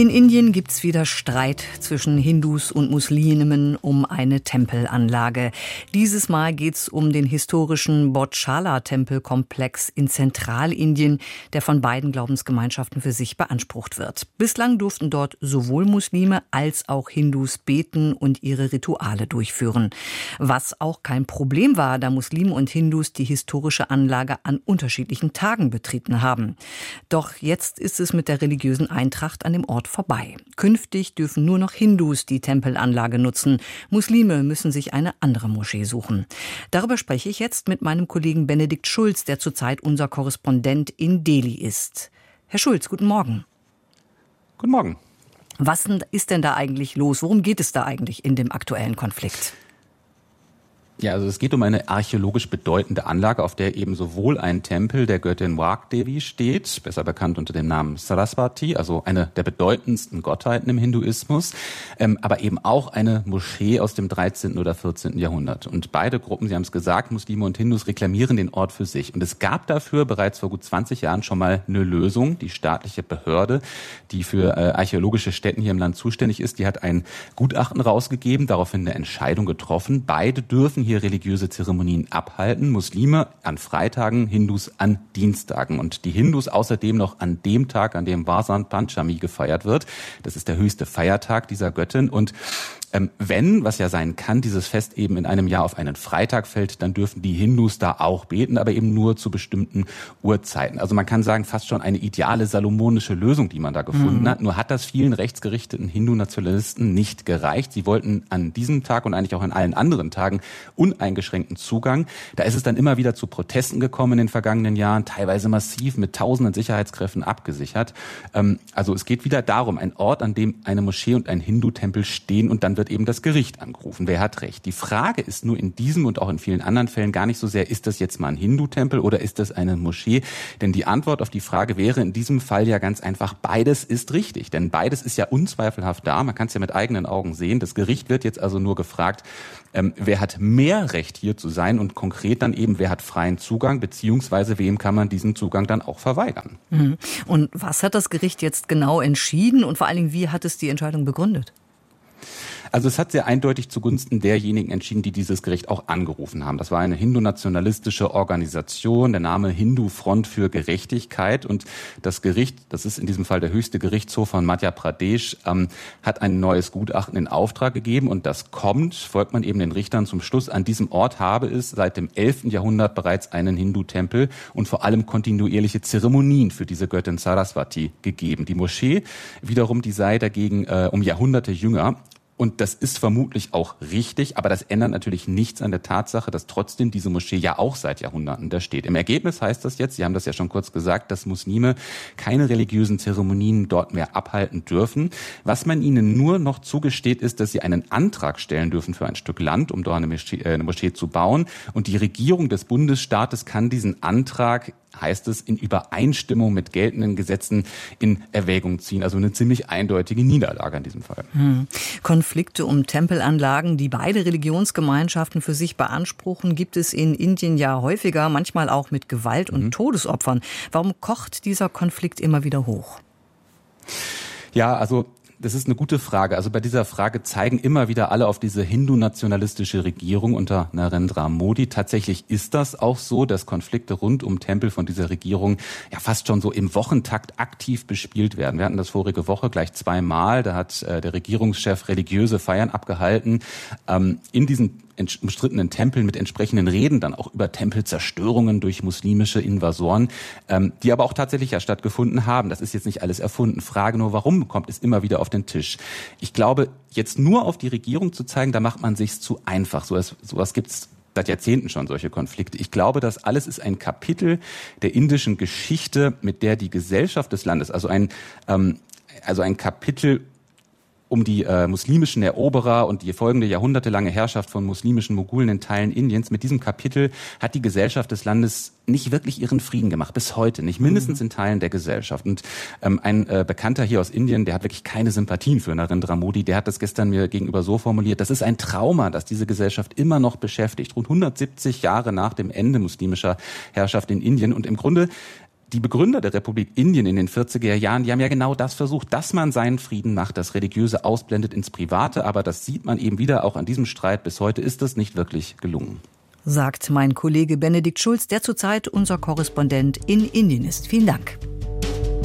In Indien gibt's wieder Streit zwischen Hindus und Muslimen um eine Tempelanlage. Dieses Mal geht's um den historischen Bodhchala-Tempelkomplex in Zentralindien, der von beiden Glaubensgemeinschaften für sich beansprucht wird. Bislang durften dort sowohl Muslime als auch Hindus beten und ihre Rituale durchführen. Was auch kein Problem war, da Muslime und Hindus die historische Anlage an unterschiedlichen Tagen betreten haben. Doch jetzt ist es mit der religiösen Eintracht an dem Ort vorbei. Künftig dürfen nur noch Hindus die Tempelanlage nutzen. Muslime müssen sich eine andere Moschee suchen. Darüber spreche ich jetzt mit meinem Kollegen Benedikt Schulz, der zurzeit unser Korrespondent in Delhi ist. Herr Schulz, guten Morgen. Guten Morgen. Was ist denn da eigentlich los? Worum geht es da eigentlich in dem aktuellen Konflikt? Ja, also es geht um eine archäologisch bedeutende Anlage, auf der eben sowohl ein Tempel der Göttin Wagdevi steht, besser bekannt unter dem Namen Saraswati, also eine der bedeutendsten Gottheiten im Hinduismus, aber eben auch eine Moschee aus dem 13. oder 14. Jahrhundert. Und beide Gruppen, Sie haben es gesagt, Muslime und Hindus, reklamieren den Ort für sich. Und es gab dafür bereits vor gut 20 Jahren schon mal eine Lösung. Die staatliche Behörde, die für archäologische Stätten hier im Land zuständig ist, die hat ein Gutachten rausgegeben, daraufhin eine Entscheidung getroffen. Beide dürfen hier religiöse Zeremonien abhalten. Muslime an Freitagen, Hindus an Dienstagen. Und die Hindus außerdem noch an dem Tag, an dem Vasant Panchami gefeiert wird. Das ist der höchste Feiertag dieser Göttin. Und wenn, was ja sein kann, dieses Fest eben in einem Jahr auf einen Freitag fällt, dann dürfen die Hindus da auch beten, aber eben nur zu bestimmten Uhrzeiten. Also man kann sagen, fast schon eine ideale salomonische Lösung, die man da gefunden hat. Nur hat das vielen rechtsgerichteten Hindu-Nationalisten nicht gereicht. Sie wollten an diesem Tag und eigentlich auch an allen anderen Tagen uneingeschränkten Zugang. Da ist es dann immer wieder zu Protesten gekommen in den vergangenen Jahren, teilweise massiv mit tausenden Sicherheitskräften abgesichert. Also es geht wieder darum, ein Ort, an dem eine Moschee und ein Hindu-Tempel stehen, und dann wird eben das Gericht angerufen. Wer hat recht? Die Frage ist nur in diesem und auch in vielen anderen Fällen gar nicht so sehr, ist das jetzt mal ein Hindu-Tempel oder ist das eine Moschee? Denn die Antwort auf die Frage wäre in diesem Fall ja ganz einfach, beides ist richtig. Denn beides ist ja unzweifelhaft da. Man kann es ja mit eigenen Augen sehen. Das Gericht wird jetzt also nur gefragt, wer hat mehr Recht hier zu sein und konkret dann eben, wer hat freien Zugang, beziehungsweise wem kann man diesen Zugang dann auch verweigern. Und was hat das Gericht jetzt genau entschieden und vor allen Dingen, wie hat es die Entscheidung begründet? Also es hat sehr eindeutig zugunsten derjenigen entschieden, die dieses Gericht auch angerufen haben. Das war eine hindu-nationalistische Organisation, der Name Hindu-Front für Gerechtigkeit. Und das Gericht, das ist in diesem Fall der höchste Gerichtshof von Madhya Pradesh, hat ein neues Gutachten in Auftrag gegeben. Und das folgt man eben den Richtern zum Schluss. An diesem Ort habe es seit dem 11. Jahrhundert bereits einen Hindu-Tempel und vor allem kontinuierliche Zeremonien für diese Göttin Saraswati gegeben. Die Moschee wiederum, die sei dagegen um Jahrhunderte jünger. Und das ist vermutlich auch richtig, aber das ändert natürlich nichts an der Tatsache, dass trotzdem diese Moschee ja auch seit Jahrhunderten da steht. Im Ergebnis heißt das jetzt, Sie haben das ja schon kurz gesagt, dass Muslime keine religiösen Zeremonien dort mehr abhalten dürfen. Was man ihnen nur noch zugesteht, ist, dass sie einen Antrag stellen dürfen für ein Stück Land, um dort eine Moschee zu bauen. Und die Regierung des Bundesstaates kann diesen Antrag, heißt es, in Übereinstimmung mit geltenden Gesetzen in Erwägung ziehen. Also eine ziemlich eindeutige Niederlage in diesem Fall. Konflikte um Tempelanlagen, die beide Religionsgemeinschaften für sich beanspruchen, gibt es in Indien ja häufiger, manchmal auch mit Gewalt und Todesopfern. Warum kocht dieser Konflikt immer wieder hoch? Ja, also das ist eine gute Frage. Also bei dieser Frage zeigen immer wieder alle auf diese hindu-nationalistische Regierung unter Narendra Modi. Tatsächlich ist das auch so, dass Konflikte rund um Tempel von dieser Regierung ja fast schon so im Wochentakt aktiv bespielt werden. Wir hatten das vorige Woche gleich 2-mal. Da hat der Regierungschef religiöse Feiern abgehalten. In diesen umstrittenen Tempeln mit entsprechenden Reden dann auch über Tempelzerstörungen durch muslimische Invasoren, die aber auch tatsächlich ja stattgefunden haben. Das ist jetzt nicht alles erfunden. Frage nur, warum kommt es immer wieder auf den Tisch? Ich glaube, jetzt nur auf die Regierung zu zeigen, da macht man sich's zu einfach. Sowas gibt's seit Jahrzehnten schon, solche Konflikte. Ich glaube, das alles ist ein Kapitel der indischen Geschichte, mit der die Gesellschaft des Landes, also ein Kapitel um die muslimischen Eroberer und die folgende jahrhundertelange Herrschaft von muslimischen Mogulen in Teilen Indiens. Mit diesem Kapitel hat die Gesellschaft des Landes nicht wirklich ihren Frieden gemacht, bis heute nicht, mindestens in Teilen der Gesellschaft. Und ein Bekannter hier aus Indien, der hat wirklich keine Sympathien für Narendra Modi, der hat das gestern mir gegenüber so formuliert, das ist ein Trauma, das diese Gesellschaft immer noch beschäftigt, rund 170 Jahre nach dem Ende muslimischer Herrschaft in Indien. Und im Grunde die Begründer der Republik Indien in den 40er Jahren, die haben ja genau das versucht, dass man seinen Frieden macht, das Religiöse ausblendet ins Private. Aber das sieht man eben wieder auch an diesem Streit. Bis heute ist es nicht wirklich gelungen. Sagt mein Kollege Benedikt Schulz, der zurzeit unser Korrespondent in Indien ist. Vielen Dank.